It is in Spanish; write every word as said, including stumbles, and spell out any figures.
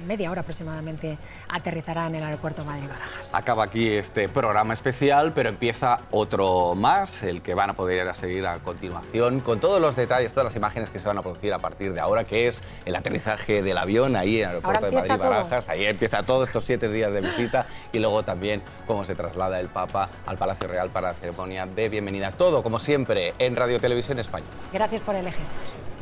media hora aproximadamente aterrizará en el aeropuerto Madrid-Barajas. Acaba aquí este programa especial, pero empieza otro más, el que van a poder seguir a continuación, con todos los detalles, todas las imágenes que se van a producir a partir de ahora, que es el aterrizaje del avión ahí en el aeropuerto de Madrid-Barajas. Ahí empieza todos estos siete días de visita y luego también cómo se traslada el Papa al Palacio Real para la ceremonia de bienvenida. Todo, como siempre, en Radio Televisión Española. Gracias por elegirnos.